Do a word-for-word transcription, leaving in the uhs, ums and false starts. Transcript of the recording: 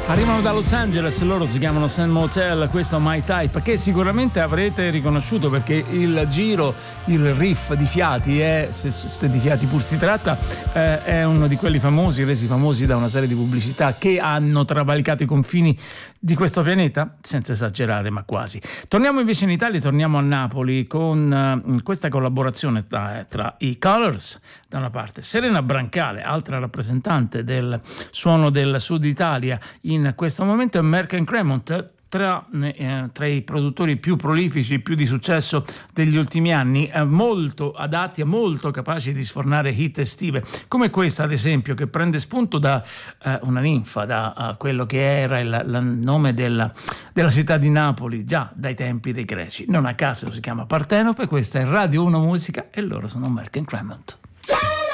Arrivano da Los Angeles, loro si chiamano Sand Motel, questo My Type, che sicuramente avrete riconosciuto perché il giro, il riff di fiati, è, se, se di fiati pur si tratta, eh, è uno di quelli famosi, resi famosi da una serie di pubblicità che hanno travalicato i confini di questo pianeta, senza esagerare, ma quasi. Torniamo invece in Italia, torniamo a Napoli con uh, questa collaborazione tra, tra i Colors, da una parte, Serena Brancale, altra rappresentante del suono del Sud Italia in questo momento, e Merck and Cremont, tra, eh, tra i produttori più prolifici, più di successo degli ultimi anni, eh, molto adatti e molto capaci di sfornare hit estive, come questa ad esempio, che prende spunto da eh, una ninfa, da uh, quello che era il, il nome della, della città di Napoli già dai tempi dei greci. Non a caso si chiama Partenope. Questa è Radio uno Musica e loro sono Merck and Cremont.